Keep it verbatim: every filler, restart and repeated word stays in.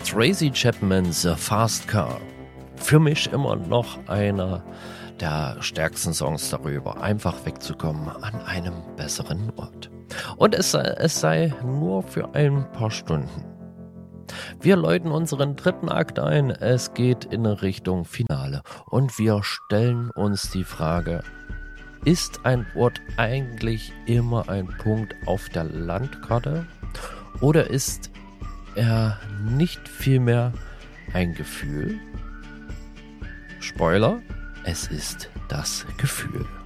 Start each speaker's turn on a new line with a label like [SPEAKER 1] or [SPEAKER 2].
[SPEAKER 1] Tracy Chapman's The Fast Car. Für mich immer noch einer der stärksten Songs darüber, einfach wegzukommen an einem besseren Ort. Und es sei, es sei nur für ein paar Stunden. Wir läuten unseren dritten Akt ein, es geht in Richtung Finale und wir stellen uns die Frage, ist ein Ort eigentlich immer ein Punkt auf der Landkarte oder ist er nicht vielmehr ein Gefühl? Spoiler, es ist das Gefühl.